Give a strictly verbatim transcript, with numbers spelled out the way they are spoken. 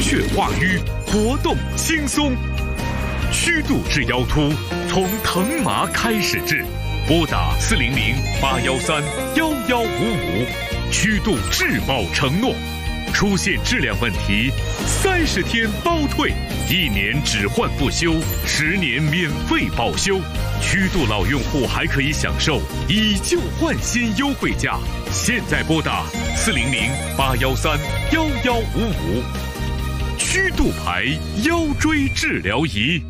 血化瘀，活动轻松。虚度至腰突，从疼麻开始治。拨打四零零八幺三幺幺五五，虚度质保承诺。出现质量问题，三十天包退，一年只换不修，十年免费保修。虚度老用户还可以享受以旧换新优惠价。现在拨打四零零八幺三幺幺五五。虚度牌腰椎治疗仪。